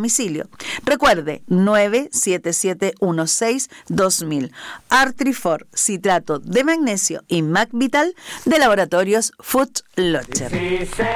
domicilio. Recuerde, 977162000. Artrifor, citrato de magnesio y Macvital de Laboratorios Food Locher.